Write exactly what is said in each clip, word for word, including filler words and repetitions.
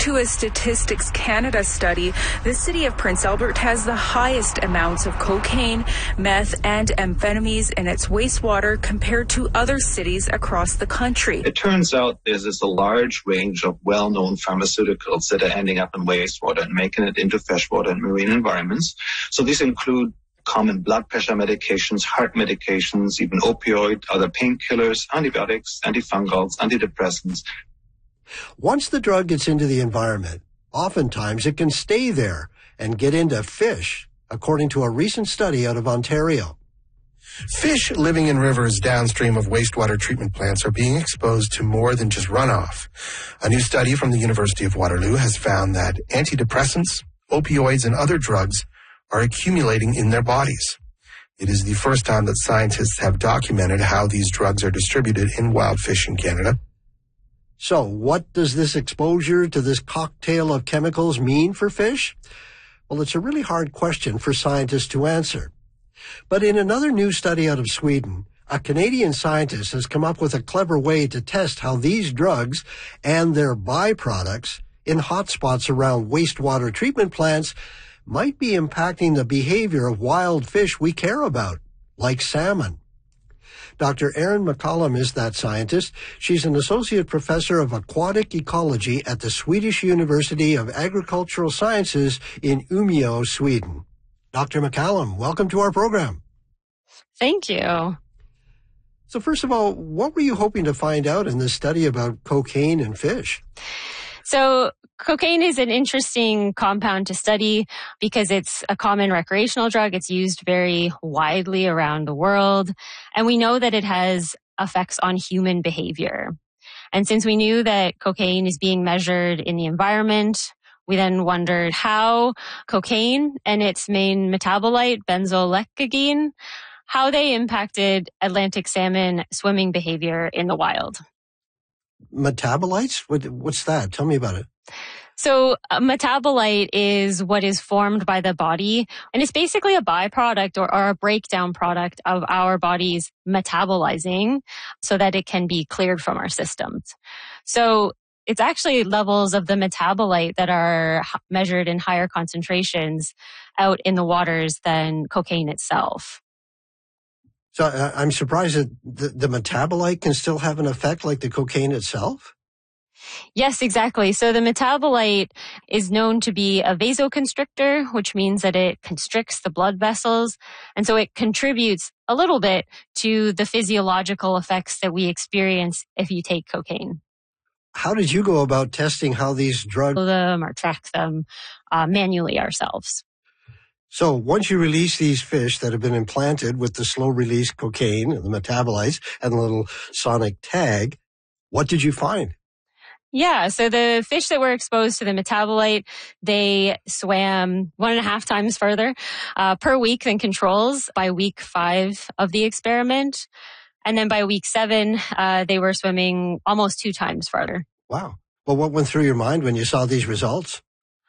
to a Statistics Canada study, the city of Prince Albert has the highest amounts of cocaine, meth, and amphetamines in its wastewater compared to other cities across the country. It turns out there's this a large range of well-known pharmaceuticals that are ending up in wastewater and making it into freshwater and marine environments. So these include common blood pressure medications, heart medications, even opioid, other painkillers, antibiotics, antifungals, antidepressants. Once the drug gets into the environment, oftentimes it can stay there and get into fish, according to a recent study out of Ontario. Fish living in rivers downstream of wastewater treatment plants are being exposed to more than just runoff. A new study from the University of Waterloo has found that antidepressants, opioids, and other drugs are accumulating in their bodies. It is the first time that scientists have documented how these drugs are distributed in wild fish in Canada. So what does this exposure to this cocktail of chemicals mean for fish? Well, it's a really hard question for scientists to answer. But in another new study out of Sweden, a Canadian scientist has come up with a clever way to test how these drugs and their byproducts in hotspots around wastewater treatment plants might be impacting the behavior of wild fish we care about, like salmon. Doctor Erin McCollum is that scientist. She's an associate professor of aquatic ecology at the Swedish University of Agricultural Sciences in Umeå, Sweden. Doctor McCollum, welcome to our program. Thank you. So first of all, what were you hoping to find out in this study about cocaine and fish? So cocaine is an interesting compound to study because it's a common recreational drug. It's used very widely around the world. And we know that it has effects on human behavior. And since we knew that cocaine is being measured in the environment, we then wondered how cocaine and its main metabolite, benzoylglycine, how they impacted Atlantic salmon swimming behavior in the wild. Metabolites? What, what's that? Tell me about it. So a metabolite is what is formed by the body, and it's basically a byproduct or, or a breakdown product of our body's metabolizing so that it can be cleared from our systems. So it's actually levels of the metabolite that are measured in higher concentrations out in the waters than cocaine itself. So uh, I'm surprised that the, the metabolite can still have an effect like the cocaine itself? Yes, exactly. So the metabolite is known to be a vasoconstrictor, which means that it constricts the blood vessels. And so it contributes a little bit to the physiological effects that we experience if you take cocaine. How did you go about testing how these drugs them or track them uh, manually ourselves? So once you release these fish that have been implanted with the slow-release cocaine, the metabolites, and the little sonic tag, what did you find? Yeah, so the fish that were exposed to the metabolite, they swam one and a half times further uh, per week than controls by week five of the experiment. And then by week seven, uh, they were swimming almost two times farther. Wow. Well, what went through your mind when you saw these results?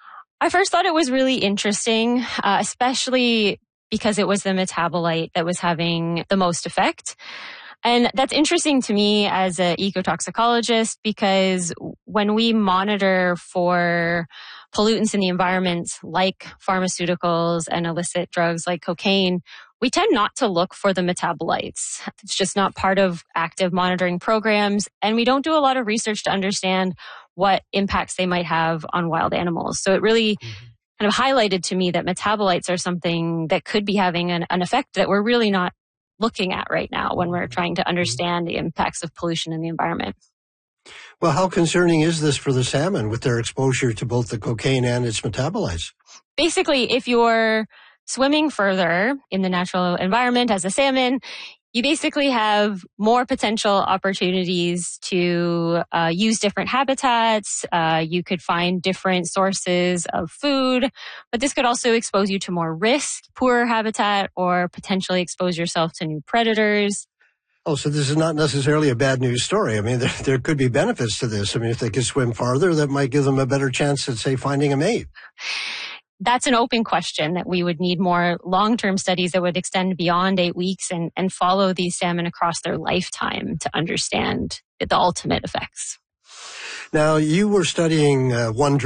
I first thought it was really interesting, uh, especially because it was the metabolite that was having the most effect. And that's interesting to me as an ecotoxicologist because when we monitor for pollutants in the environment like pharmaceuticals and illicit drugs like cocaine, we tend not to look for the metabolites. It's just not part of active monitoring programs. And we don't do a lot of research to understand what impacts they might have on wild animals. So it really mm-hmm. kind of highlighted to me that metabolites are something that could be having an, an effect that we're really not looking at right now when we're trying to understand the impacts of pollution in the environment. Well, how concerning is this for the salmon with their exposure to both the cocaine and its metabolites? Basically, if you're swimming further in the natural environment as a salmon, you basically have more potential opportunities to uh, use different habitats. Uh, you could find different sources of food, but this could also expose you to more risk, poorer habitat, or potentially expose yourself to new predators. Oh, so this is not necessarily a bad news story. I mean, there, there could be benefits to this. I mean, if they could swim farther, that might give them a better chance at, say, finding a mate. That's an open question that we would need more long-term studies that would extend beyond eight weeks and, and follow these salmon across their lifetime to understand the ultimate effects. Now, you were studying uh, one